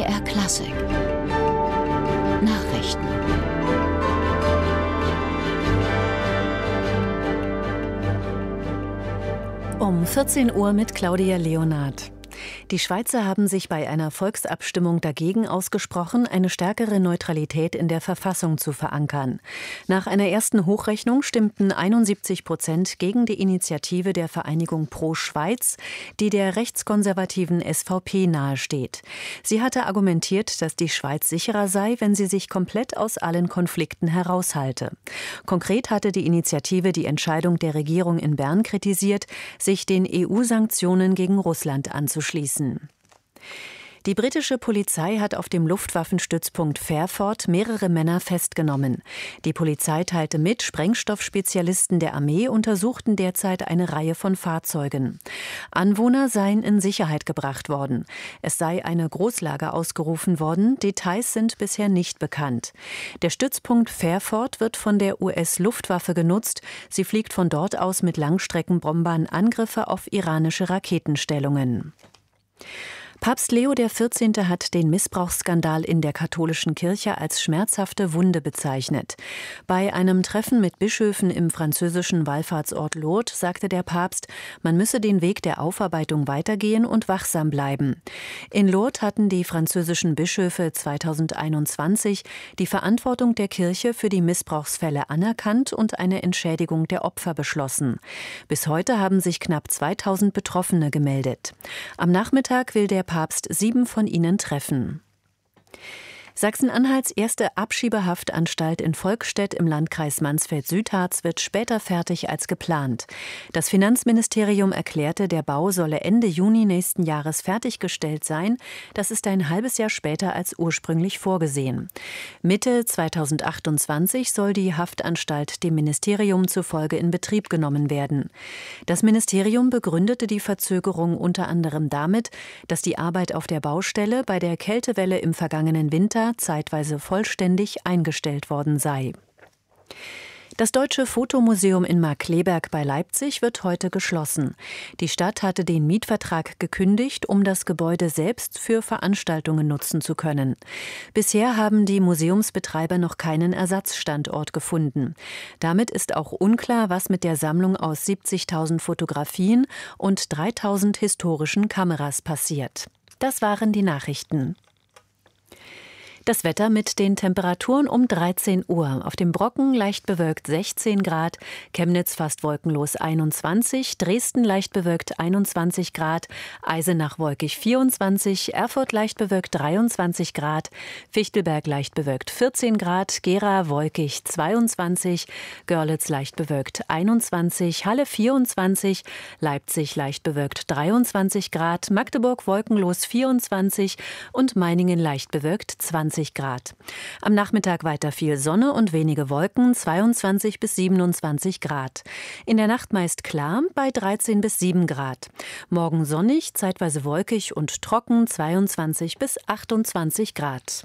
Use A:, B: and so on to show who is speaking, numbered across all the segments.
A: MDR Klassik Nachrichten.
B: Um 14 Uhr mit Claudia Leonard. Die Schweizer haben sich bei einer Volksabstimmung dagegen ausgesprochen, eine stärkere Neutralität in der Verfassung zu verankern. Nach einer ersten Hochrechnung stimmten 71% gegen die Initiative der Vereinigung Pro Schweiz, die der rechtskonservativen SVP nahesteht. Sie hatte argumentiert, dass die Schweiz sicherer sei, wenn sie sich komplett aus allen Konflikten heraushalte. Konkret hatte die Initiative die Entscheidung der Regierung in Bern kritisiert, sich den EU-Sanktionen gegen Russland anzuschließen. Die britische Polizei hat auf dem Luftwaffenstützpunkt Fairford mehrere Männer festgenommen. Die Polizei teilte mit, Sprengstoffspezialisten der Armee untersuchten derzeit eine Reihe von Fahrzeugen. Anwohner seien in Sicherheit gebracht worden. Es sei eine Großlage ausgerufen worden, Details sind bisher nicht bekannt. Der Stützpunkt Fairford wird von der US-Luftwaffe genutzt. Sie fliegt von dort aus mit Langstreckenbombern Angriffe auf iranische Raketenstellungen. Papst Leo XIV. Hat den Missbrauchsskandal in der katholischen Kirche als schmerzhafte Wunde bezeichnet. Bei einem Treffen mit Bischöfen im französischen Wallfahrtsort Lourdes sagte der Papst, man müsse den Weg der Aufarbeitung weitergehen und wachsam bleiben. In Lourdes hatten die französischen Bischöfe 2021 die Verantwortung der Kirche für die Missbrauchsfälle anerkannt und eine Entschädigung der Opfer beschlossen. Bis heute haben sich knapp 2000 Betroffene gemeldet. Am Nachmittag will der Papst 7 von ihnen treffen. Sachsen-Anhalts erste Abschiebehaftanstalt in Volkstedt im Landkreis Mansfeld-Südharz wird später fertig als geplant. Das Finanzministerium erklärte, der Bau solle Ende Juni nächsten Jahres fertiggestellt sein. Das ist ein halbes Jahr später als ursprünglich vorgesehen. Mitte 2028 soll die Haftanstalt dem Ministerium zufolge in Betrieb genommen werden. Das Ministerium begründete die Verzögerung unter anderem damit, dass die Arbeit auf der Baustelle bei der Kältewelle im vergangenen Winter zeitweise vollständig eingestellt worden sei. Das Deutsche Fotomuseum in Markkleeberg bei Leipzig wird heute geschlossen. Die Stadt hatte den Mietvertrag gekündigt, um das Gebäude selbst für Veranstaltungen nutzen zu können. Bisher haben die Museumsbetreiber noch keinen Ersatzstandort gefunden. Damit ist auch unklar, was mit der Sammlung aus 70.000 Fotografien und 3.000 historischen Kameras passiert. Das waren die Nachrichten. Das Wetter mit den Temperaturen um 13 Uhr. Auf dem Brocken leicht bewölkt 16 Grad, Chemnitz fast wolkenlos 21, Dresden leicht bewölkt 21 Grad, Eisenach wolkig 24, Erfurt leicht bewölkt 23 Grad, Fichtelberg leicht bewölkt 14 Grad, Gera wolkig 22, Görlitz leicht bewölkt 21, Halle 24, Leipzig leicht bewölkt 23 Grad, Magdeburg wolkenlos 24 und Meiningen leicht bewölkt 20 Grad. Am Nachmittag weiter viel Sonne und wenige Wolken, 22 bis 27 Grad. In der Nacht meist klar, bei 13 bis 7 Grad. Morgen sonnig, zeitweise wolkig und trocken, 22 bis 28 Grad.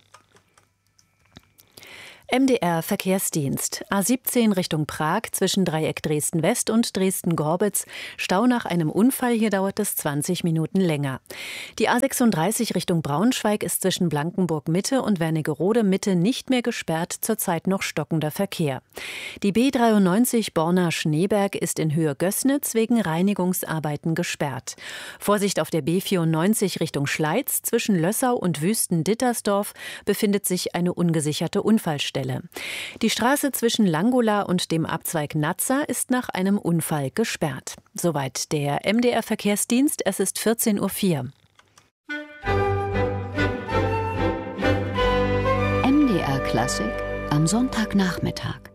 B: MDR Verkehrsdienst. A17 Richtung Prag zwischen Dreieck Dresden-West und Dresden-Gorbitz. Stau nach einem Unfall, hier dauert es 20 Minuten länger. Die A36 Richtung Braunschweig ist zwischen Blankenburg-Mitte und Wernigerode-Mitte nicht mehr gesperrt, zurzeit noch stockender Verkehr. Die B93 Borna-Schneeberg ist in Höhe Gößnitz wegen Reinigungsarbeiten gesperrt. Vorsicht auf der B94 Richtung Schleiz zwischen Lössau und Wüsten-Dittersdorf befindet sich eine ungesicherte Unfallstelle. Die Straße zwischen Langola und dem Abzweig Nazza ist nach einem Unfall gesperrt. Soweit der MDR Verkehrsdienst. Es ist 14:04 Uhr.
A: MDR Klassik am Sonntagnachmittag.